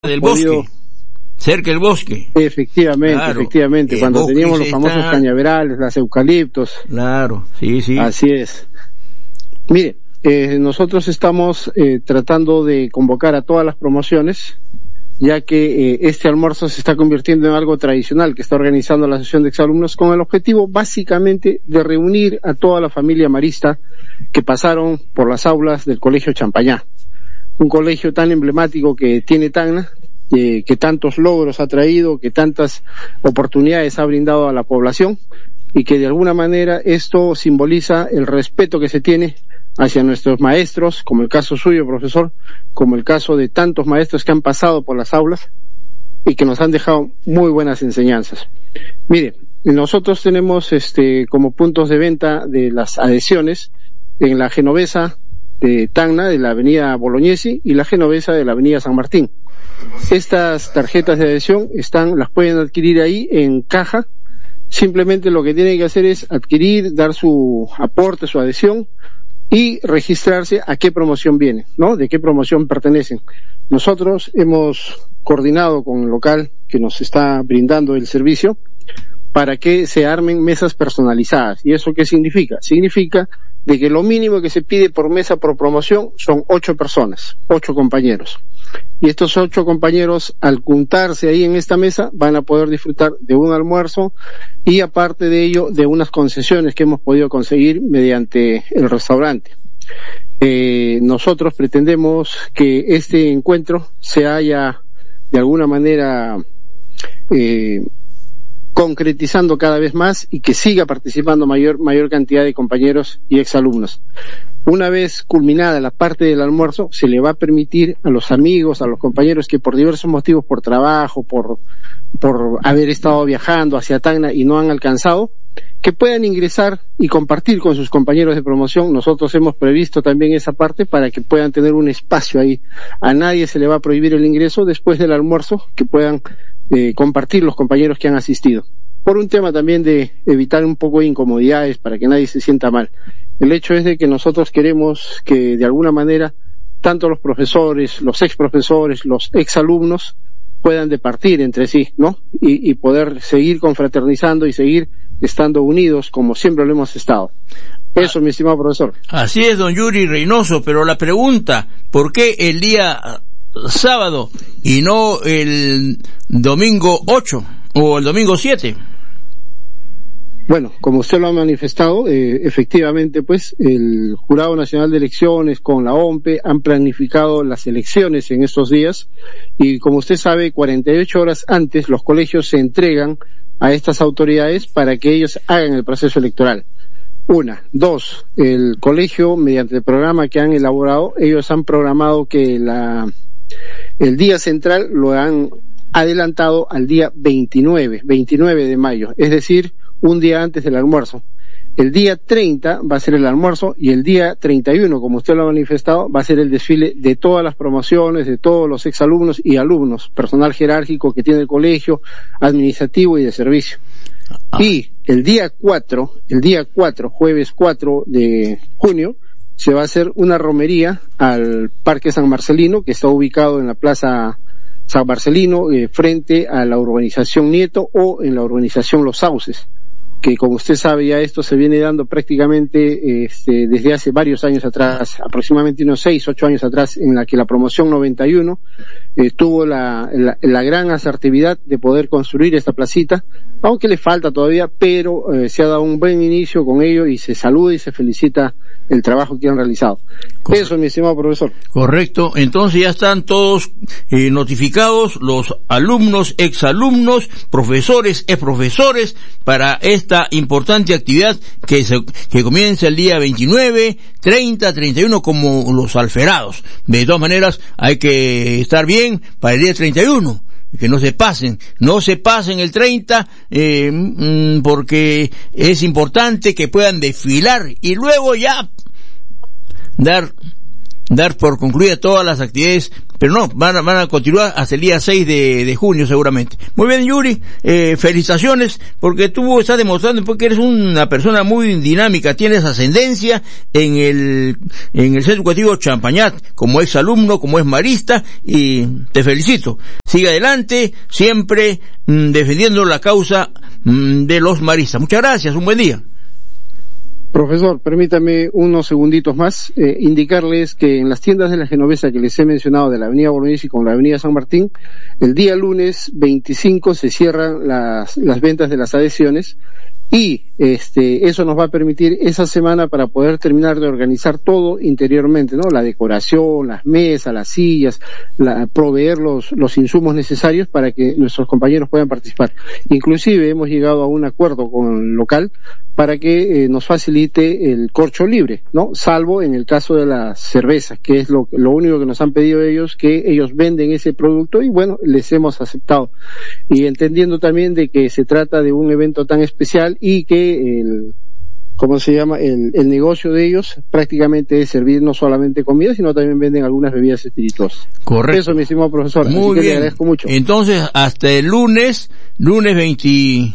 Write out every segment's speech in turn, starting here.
del bosque, cerca del bosque. Efectivamente, claro, efectivamente, cuando teníamos los famosos cañaverales, las eucaliptos. Claro, sí, sí. Así es. Mire, nosotros estamos tratando de convocar a todas las promociones, ya que este almuerzo se está convirtiendo en algo tradicional que está organizando la Asociación de Exalumnos, con el objetivo básicamente de reunir a toda la familia marista que pasaron por las aulas del Colegio Champañá, un colegio tan emblemático que tiene Tacna, que tantos logros ha traído, que tantas oportunidades ha brindado a la población, y que de alguna manera esto simboliza el respeto que se tiene hacia nuestros maestros, como el caso suyo, profesor, como el caso de tantos maestros que han pasado por las aulas y que nos han dejado muy buenas enseñanzas. Mire, nosotros tenemos como puntos de venta de las adhesiones en la Genovesa de Tacna, de la avenida Bolognesi, y la Genovesa de la avenida San Martín. Estas tarjetas de adhesión las pueden adquirir ahí en caja. Simplemente lo que tienen que hacer es adquirir, dar su aporte, su adhesión, y registrarse a qué promoción viene, ¿no? De qué promoción pertenecen. Nosotros hemos coordinado con el local que nos está brindando el servicio para que se armen mesas personalizadas. ¿Y eso qué significa? Significa de que lo mínimo que se pide por mesa por promoción son 8 personas, 8 compañeros. Y estos 8 compañeros, al juntarse ahí en esta mesa, van a poder disfrutar de un almuerzo y, aparte de ello, de unas concesiones que hemos podido conseguir mediante el restaurante. Nosotros pretendemos que este encuentro se haya de alguna manera concretizando cada vez más y que siga participando mayor cantidad de compañeros y exalumnos. Una vez culminada la parte del almuerzo, se le va a permitir a los amigos, a los compañeros que por diversos motivos, por trabajo, por haber estado viajando hacia Tacna y no han alcanzado, que puedan ingresar y compartir con sus compañeros de promoción. Nosotros hemos previsto también esa parte para que puedan tener un espacio ahí. A nadie se le va a prohibir el ingreso después del almuerzo, que puedan compartir los compañeros que han asistido. Por un tema también de evitar un poco de incomodidades para que nadie se sienta mal. El hecho es de que nosotros queremos que de alguna manera tanto los profesores, los exprofesores, los exalumnos puedan departir entre sí, ¿no? Y poder seguir confraternizando y seguir estando unidos como siempre lo hemos estado. Eso, mi estimado profesor. Así es, don Yuri Reynoso, pero la pregunta, ¿por qué el día sábado y no el domingo 8 o el domingo 7? Bueno, como usted lo ha manifestado, efectivamente, pues, el Jurado Nacional de Elecciones con la OMPE han planificado las elecciones en estos días, y como usted sabe, 48 horas antes los colegios se entregan a estas autoridades para que ellos hagan el proceso electoral. 1. 2. El colegio, mediante el programa que han elaborado, ellos han programado que el día central lo han adelantado al día 29 de mayo, es decir, un día antes del almuerzo. El día 30 va a ser el almuerzo, y el día 31, como usted lo ha manifestado, va a ser el desfile de todas las promociones, de todos los exalumnos y alumnos, personal jerárquico que tiene el colegio, administrativo y de servicio. Y el día 4, jueves 4 de junio, se va a hacer una romería al Parque San Marcelino, que está ubicado en la Plaza San Marcelino, frente a la urbanización Nieto o en la urbanización Los Sauces, que como usted sabe ya esto se viene dando prácticamente desde hace varios años atrás, aproximadamente unos 6-8 años atrás, en la que la promoción 91 tuvo la gran asertividad de poder construir esta placita, aunque le falta todavía, pero se ha dado un buen inicio con ello y se saluda y se felicita el trabajo que han realizado. Correcto. Eso, mi estimado profesor. Correcto. Entonces ya están todos notificados, los alumnos, exalumnos, profesores, exprofesores, para esta importante actividad que comienza el día 29, 30, 31, como los alferados. De todas maneras, hay que estar bien para el día 31. Que no se pasen el 30, porque es importante que puedan desfilar y luego ya dar dar por concluidas todas las actividades, pero no, van a continuar hasta el día 6 de junio seguramente. Muy bien, Yuri, felicitaciones, porque tú estás demostrando porque eres una persona muy dinámica, tienes ascendencia en el Centro Educativo Champañat, como ex alumno, como ex marista, y te felicito. Sigue adelante, siempre defendiendo la causa de los maristas. Muchas gracias, un buen día. Profesor, permítame unos segunditos más, indicarles que en las tiendas de la Genovesa que les he mencionado de la avenida Bolognesi con la avenida San Martín, el día lunes 25 se cierran las ventas de las adhesiones, y eso nos va a permitir esa semana para poder terminar de organizar todo interiormente, ¿no? La decoración, las mesas, las sillas, proveer los insumos necesarios para que nuestros compañeros puedan participar. Inclusive hemos llegado a un acuerdo con el local para que nos facilite el corcho libre, ¿no? Salvo en el caso de las cervezas, que es lo único que nos han pedido ellos, que ellos venden ese producto, y bueno, les hemos aceptado. Y entendiendo también de que se trata de un evento tan especial y que el negocio de ellos prácticamente es servir no solamente comida, sino también venden algunas bebidas espirituosas. Correcto. Eso, mi estimado profesor. Muy así que bien. le agradezco mucho. Entonces, hasta el lunes 25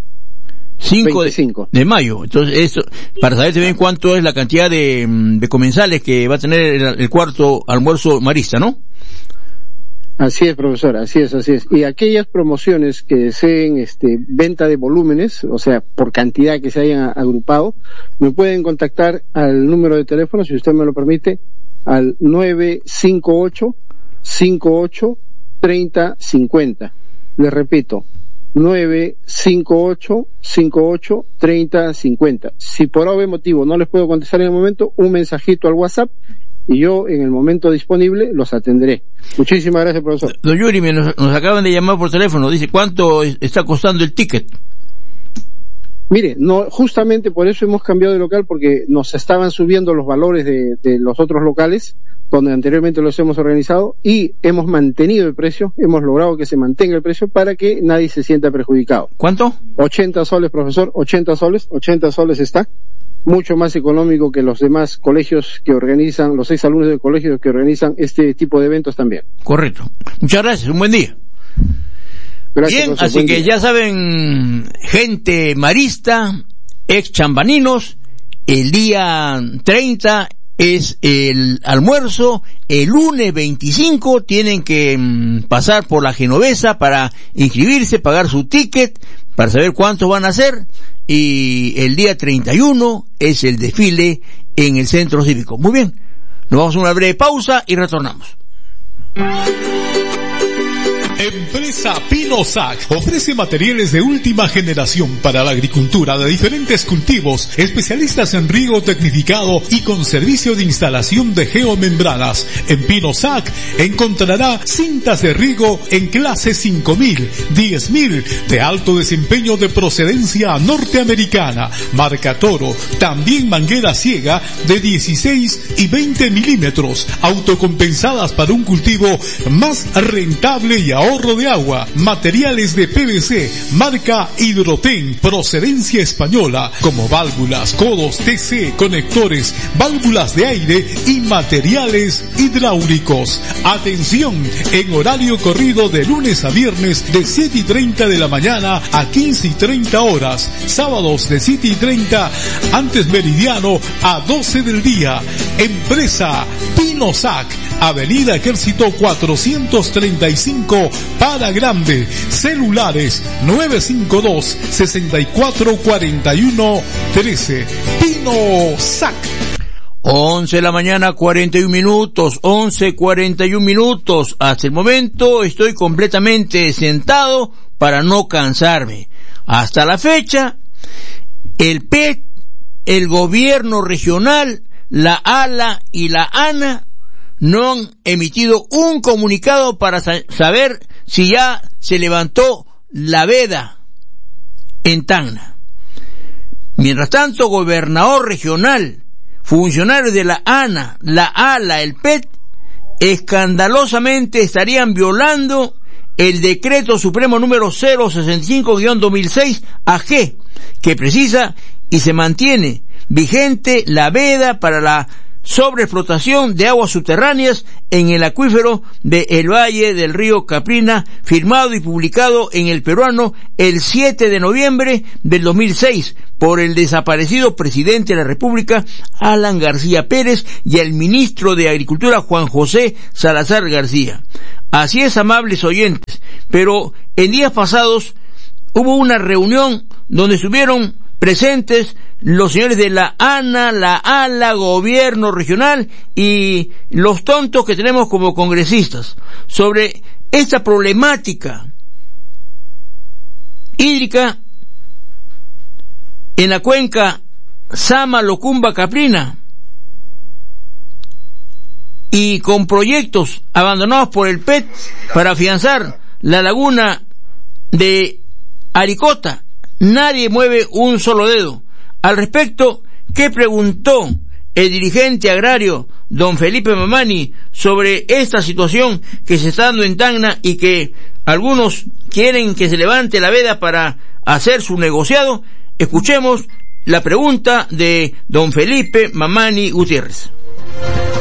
de mayo. Entonces, eso, para saber también cuánto es la cantidad de comensales que va a tener el cuarto almuerzo marista, ¿no? Así es, profesor, así es. Y aquellas promociones que deseen venta de volúmenes, o sea, por cantidad que se hayan agrupado, me pueden contactar al número de teléfono, si usted me lo permite, al 958-58-3050. Les repito, 958-58-3050. Si por algún motivo no les puedo contestar en el momento, un mensajito al WhatsApp, y yo en el momento disponible los atenderé. Muchísimas gracias, profesor. Don Yuri, nos acaban de llamar por teléfono, dice, ¿cuánto está costando el ticket? Mire, no, justamente por eso hemos cambiado de local, porque nos estaban subiendo los valores de los otros locales donde anteriormente los hemos organizado, y hemos mantenido el precio, hemos logrado que se mantenga el precio para que nadie se sienta perjudicado. ¿Cuánto? 80 soles, profesor, 80 soles está. Mucho más económico que los demás colegios que organizan, los 6 alumnos del colegio que organizan este tipo de eventos también. Correcto. Muchas gracias, un buen día. Gracias, bien, profesor, así que día. ya saben, gente marista, ex chambaninos, el día 30 es el almuerzo, el lunes 25 tienen que pasar por la Genovesa para inscribirse, pagar su ticket, para saber cuánto van a hacer, y el día 31 es el desfile en el centro cívico. Muy bien, nos vamos a una breve pausa y retornamos. Empresa Pinosac ofrece materiales de última generación para la agricultura de diferentes cultivos, especialistas en riego tecnificado y con servicio de instalación de geomembranas. En Pinosac encontrará cintas de riego en clase 5000, 10000 de alto desempeño de procedencia norteamericana, marca Toro, también manguera ciega de 16 y 20 milímetros, autocompensadas para un cultivo más rentable y ahorro de agua, materiales de PVC, marca Hidroten, procedencia española, como válvulas, codos TC, conectores, válvulas de aire y materiales hidráulicos. Atención, en horario corrido de lunes a viernes de 7:30 de la mañana a 15:30 horas, sábados de 7:30 antes meridiano a 12 del día. Empresa Pinosac, Avenida Ejército 435, para Grande. Celulares 952-6441-13. Pinosac. 11 de la mañana, 41 minutos, 11:41 minutos. Hasta el momento estoy completamente sentado para no cansarme. Hasta la fecha, el PET, el gobierno regional, la ALA y la ANA no han emitido un comunicado para saber si ya se levantó la veda en Tacna. Mientras tanto, gobernador regional, funcionarios de la ANA, la ALA, el PET, escandalosamente estarían violando el decreto supremo número 065-2006 AG, que precisa y se mantiene vigente la veda para la sobreexplotación de aguas subterráneas en el acuífero de El Valle del río Caprina, firmado y publicado en El Peruano el 7 de noviembre del 2006 por el desaparecido presidente de la República, Alan García Pérez, y el ministro de Agricultura, Juan José Salazar García. Así es, amables oyentes, pero en días pasados hubo una reunión donde estuvieron presentes los señores de la ANA, la ALA, gobierno regional y los tontos que tenemos como congresistas sobre esta problemática hídrica en la cuenca Sama-Locumba-Caprina, y con proyectos abandonados por el PET para afianzar la laguna de Aricota. Nadie mueve un solo dedo. Al respecto, ¿qué preguntó el dirigente agrario don Felipe Mamani sobre esta situación que se está dando en Tacna y que algunos quieren que se levante la veda para hacer su negociado? Escuchemos la pregunta de don Felipe Mamani Gutiérrez.